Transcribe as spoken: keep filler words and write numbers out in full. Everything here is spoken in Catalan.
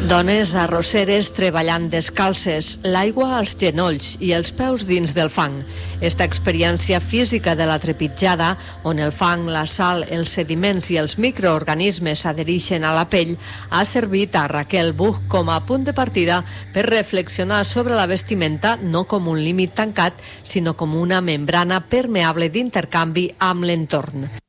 Dones arrosseres treballant descalces, l'aigua als genolls i els peus dins del fang. Esta experiència física de la trepitjada, on el fang, la sal, els sediments i els microorganismes s'adhereixen a la pell, ha servit a Raquel Buch com a punt de partida per reflexionar sobre la vestimenta no com un límit tancat, sinó com una membrana permeable d'intercanvi amb l'entorn.